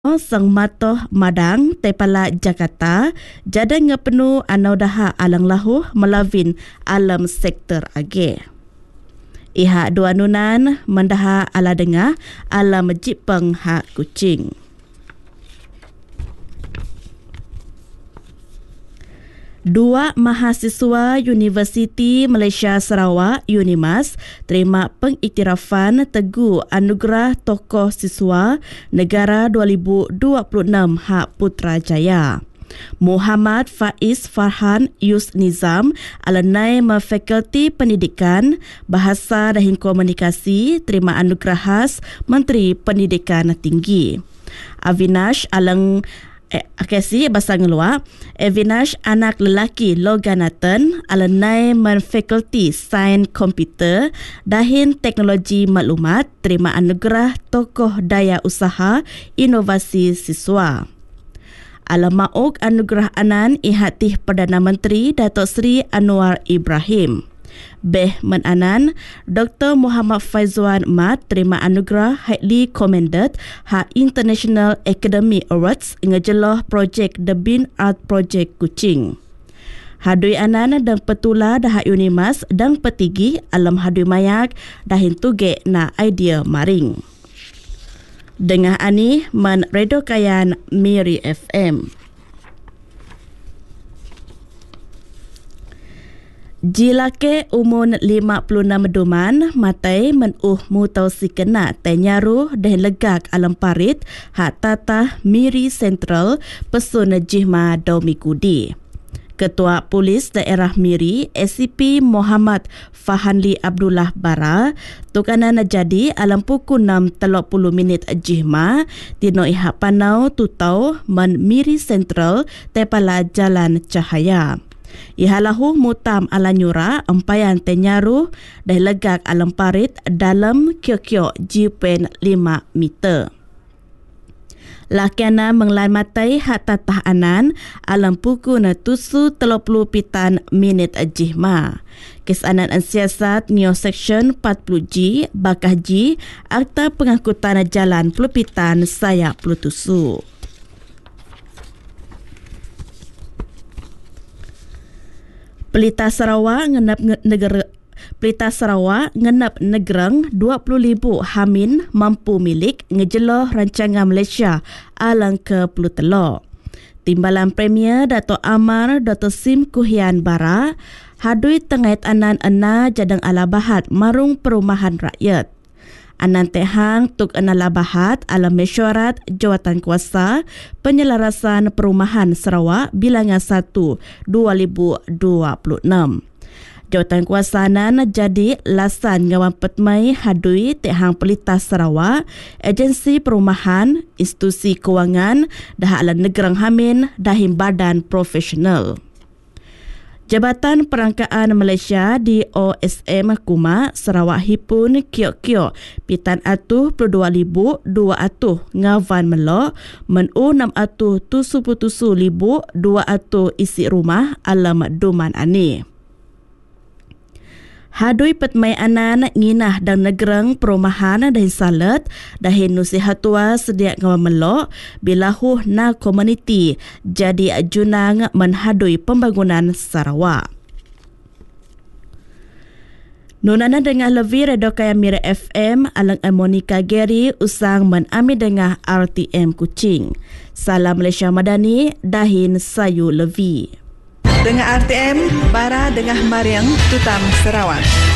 sang matoh madang tepala Jakarta jada ngepenu anau daha alang lahu melavin alam sektor age. Iha dua nunan mendaha ala dengar alam jipeng hak kucing. Dua mahasiswa Universiti Malaysia Sarawak UNIMAS terima pengiktirafan Teguh Anugerah Tokoh Siswa Negara 2026 Hak Putrajaya. Muhammad Faiz Farhan Yus Nizam alumni Fakulti Pendidikan Bahasa dan Komunikasi terima anugerah khas Menteri Pendidikan Tinggi. Avinash alang Akasi bahasa ngeluar, Avinash anak lelaki Loganathan alumni Fakulti Sains Komputer Dahin Teknologi Maklumat terima anugerah Tokoh Daya Usaha Inovasi Siswa. Alamauk anugerah anan ihatih Perdana Menteri Datuk Seri Anwar Ibrahim. Beh menanan Dr. Muhammad Faizwan Mat terima anugerah highly commended ha International Academy Awards ngejeloh projek The Bean Art Project Kuching. Hadui anan dan petula dah UNIMAS dan petigi alam hadui mayak dahin tuge na idea maring. Dengah ani man redo kayan Miri FM. Jilake umur 56 duman matai menuh mutausi kena tenyaru dan legak alam parit hak tatah Miri Central Pesun Jihma Daumikudi. Ketua Polis Daerah Miri SCP Muhammad Fahanli Abdullah Bara tukanan jadi alam pukul 6:30 Jihma tino ihak panau tutau man Miri Central tepala Jalan Cahaya. Ihalahu mutam ala nyura empayan tenyaru dan legak alam parit dalam kio-kio jipen 5 meter. Lakiana menglan matai hak tatah anan alam pukul 7:30 Jihma. Kes anan siasat Neo Section 40G Bakah G Akta Pengangkutan Jalan Pelupitan Saya Pelutusu. Pelita Sarawak ngenap negerang 20,000 hamin mampu milik ngejeloh rancangan Malaysia alang ke Pelutelo. Timbalan Premier Dato' Amar Dr. Sim Kuhian Bara hadui tengait anan ena jadang alabahat marung perumahan rakyat. Anan tehang tuk enalabahat alam mesyuarat Jawatan Kuasa Penyelarasan Perumahan Sarawak bilangan 1 2026. Jawatan Kuasa nan jadi lasan ngawan petmai hadui tehang Pelita Sarawak, agensi perumahan, institusi kewangan, dah ala negerang hamin, dahim badan profesional. Jabatan Perangkaan Malaysia di OSM Kuma Sarawak hipun kiok-kiok pitan atuh 22,000 atuh ngavan melok menu 6 atuh 7,000 2 isi rumah alam duman ani. Hadui petmai anan nginah dan negerang perumahan dahin salet dahin nusihatua sedia ngawan melok bilahu na komuniti jadi junang menhadui pembangunan Sarawak. Nunana dengar lebih redo kaya Mira FM alang Monica Gary usang menami dengar RTM Kuching. Salam Malaysia Madani dahin sayu lebih. Dengar RTM, Bara Dengar Mariang, Tutam Sarawak.